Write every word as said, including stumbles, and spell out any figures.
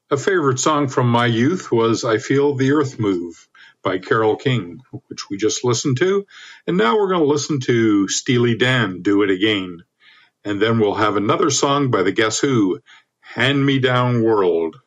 A favorite song from my youth was I Feel the Earth Move by Carole King, which we just listened to. And now we're going to listen to Steely Dan, Do It Again. And then we'll have another song by the Guess Who, Hand Me Down World.